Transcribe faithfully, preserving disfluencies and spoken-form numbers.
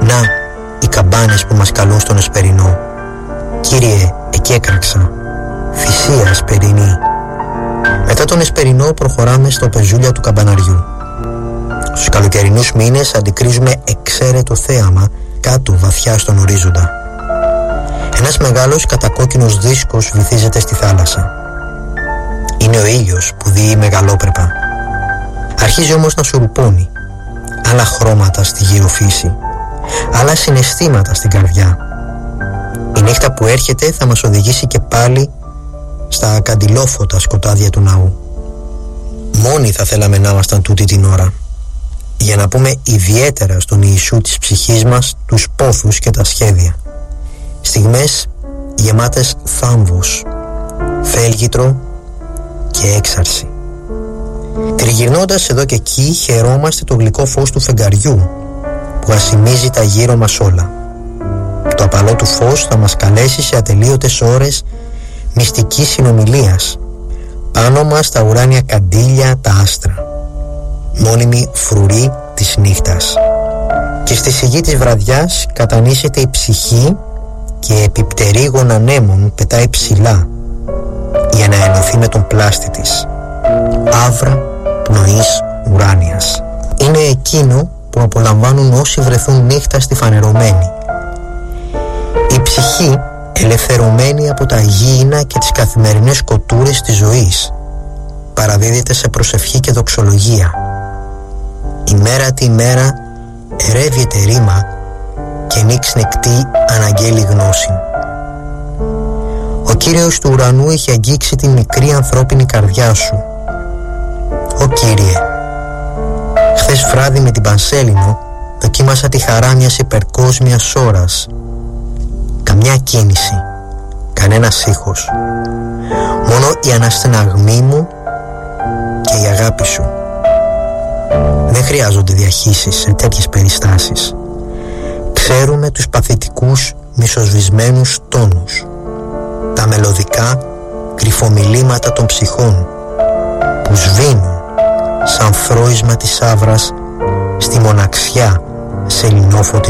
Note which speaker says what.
Speaker 1: Να, οι καμπάνες που μας καλούν στον Εσπερινό. Κύριε, εκεί έκραξα. Θυσία Εσπερινή. Μετά τον Εσπερινό προχωράμε στο πεζούλια του καμπαναριού. Στους καλοκαιρινούς μήνες αντικρίζουμε εξαίρετο θέαμα κάτω βαθιά στον ορίζοντα. Ένας μεγάλος κατακόκκινος δίσκος βυθίζεται στη θάλασσα. Είναι ο ήλιος που διεί μεγαλόπρεπα. Αρχίζει όμως να σουρουπώνει. Άλλα χρώματα στη γύρω φύση, άλλα συναισθήματα στην καρδιά. Η νύχτα που έρχεται θα μας οδηγήσει και πάλι στα καντιλόφωτα σκοτάδια του ναού. Μόνοι θα θέλαμε να ήμασταν τούτη την ώρα, για να πούμε ιδιαίτερα στον Ιησού της ψυχής μας τους πόθους και τα σχέδια. Στιγμές γεμάτες θάμβους, θέλγητρο και έξαρση. Τριγυρνώντας εδώ και εκεί χαιρόμαστε το γλυκό φως του φεγγαριού που ασημίζει τα γύρω μας όλα. Το απαλό του φως θα μας καλέσει σε ατελείωτες ώρες μυστικής συνομιλίας. Πάνω μας τα ουράνια καντήλια, τα άστρα, μόνιμη φρουρή της νύχτας. Και στη σιγή της βραδιάς κατανύσσεται η ψυχή και επιπτερίγων ανέμων πετάει ψηλά για να ενωθεί με τον πλάστη της. Άβρα πνοής ουράνιας. Είναι εκείνο που απολαμβάνουν όσοι βρεθούν νύχτα στη φανερωμένη. Η ψυχή, ελευθερωμένη από τα γήινα και τις καθημερινές κοτούρες της ζωής, παραδίδεται σε προσευχή και δοξολογία. Η μέρα τη μέρα ερεύεται ρήμα και νίξ νεκτή αναγγέλει γνώση. Ο Κύριος του ουρανού έχει αγγίξει την μικρή ανθρώπινη καρδιά σου. Ω Κύριε, χθες βράδυ με την Πανσέλινο δοκίμασα τη χαρά μιας υπερκόσμιας ώρας. Καμιά κίνηση, κανένας ήχος, μόνο η αναστεναγμή μου και η αγάπη σου. Δεν χρειάζονται διαχύσεις σε τέτοιες περιστάσεις. Ξέρουμε τους παθητικούς μισοσβησμένους τόνους, τα μελωδικά κρυφομιλήματα των ψυχών που σβήνουν σαν φρόισμα της άβρας στη μοναξιά σε λινόφωτη